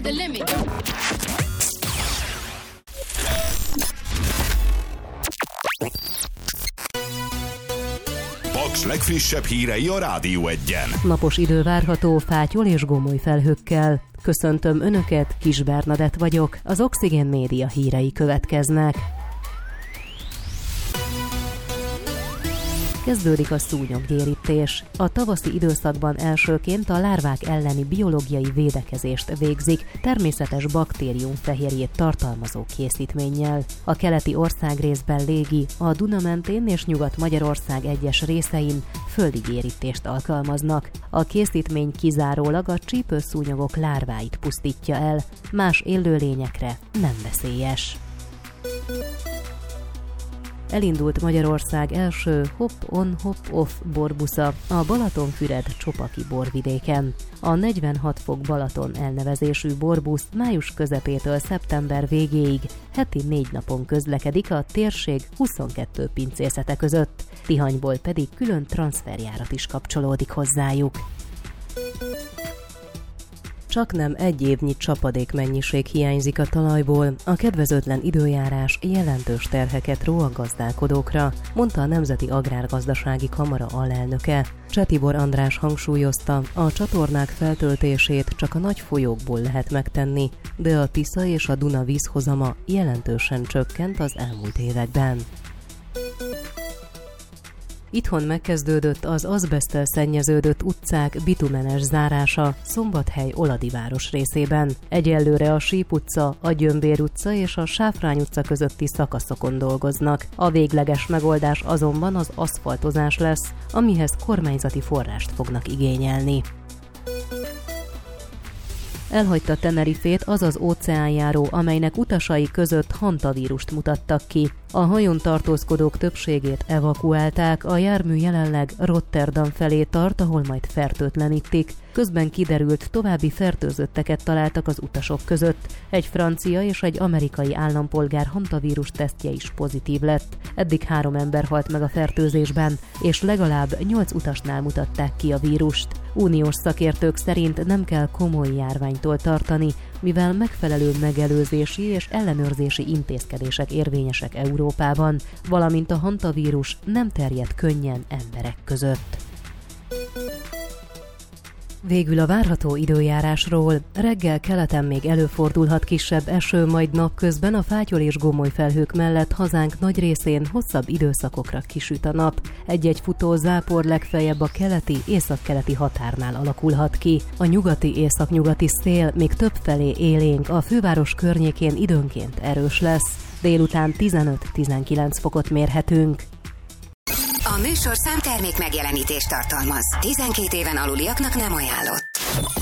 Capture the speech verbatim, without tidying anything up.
the limit. Paks legfrissebb hírei a Rádió Egyen. Napos idő várható fátyol és gomoly felhőkkel. Köszöntöm Önöket, Kis Bernadett vagyok, az Oxigén Média hírei következnek. Kezdődik a szúnyoggyérítés. A tavaszi időszakban elsőként a lárvák elleni biológiai védekezést végzik természetes baktériumfehérjét tartalmazó készítménnyel. A keleti országrészben légi, a Duna mentén és Nyugat-Magyarország egyes részein földi gyérítést alkalmaznak. A készítmény kizárólag a csípőszúnyogok lárváit pusztítja el, más élőlényekre nem veszélyes. Elindult Magyarország első hop-on, hop-off borbusza a Balatonfüred-Csopaki borvidéken. A negyvenhat fok Balaton elnevezésű borbusz május közepétől szeptember végéig heti négy napon közlekedik a térség huszonkettő pincészete között, Tihanyból pedig külön transferjárat is kapcsolódik hozzájuk. Csaknem egy évnyi csapadékmennyiség hiányzik a talajból, a kedvezőtlen időjárás jelentős terheket ró a gazdálkodókra, mondta a Nemzeti Agrárgazdasági Kamara alelnöke. Csetibor András hangsúlyozta, a csatornák feltöltését csak a nagy folyókból lehet megtenni, de a Tisza és a Duna vízhozama jelentősen csökkent az elmúlt években. Itthon megkezdődött az azbeszttel szennyeződött utcák bitumenes zárása Szombathely Oladiváros részében. Egyelőre a Síp utca, a Gyömbér utca és a Sáfrány utca közötti szakaszokon dolgoznak. A végleges megoldás azonban az aszfaltozás lesz, amihez kormányzati forrást fognak igényelni. Elhagyta Tenerifét az az óceánjáró, amelynek utasai között hantavírust mutattak ki. A hajón tartózkodók többségét evakuálták, a jármű jelenleg Rotterdam felé tart, ahol majd fertőtlenítik. Közben kiderült, további fertőzötteket találtak az utasok között. Egy francia és egy amerikai állampolgár hantavírus tesztje is pozitív lett. Eddig három ember halt meg a fertőzésben, és legalább nyolc utasnál mutatták ki a vírust. Uniós szakértők szerint nem kell komoly járványtól tartani, mivel megfelelő megelőzési és ellenőrzési intézkedések érvényesek Európában, valamint a hantavírus nem terjed könnyen emberek között. Végül a várható időjárásról. Reggel keleten még előfordulhat kisebb eső, majd napközben a fátyol és gomoly felhők mellett hazánk nagy részén hosszabb időszakokra kisüt a nap. Egy-egy futó zápor legfeljebb a keleti, északkeleti határnál alakulhat ki. A nyugati északnyugati szél még többfelé élénk, a főváros környékén időnként erős lesz. Délután tizenöt-tizenkilenc fokot mérhetünk. A műsorszám termék megjelenítést tartalmaz. tizenkét éven aluliaknak nem ajánlott.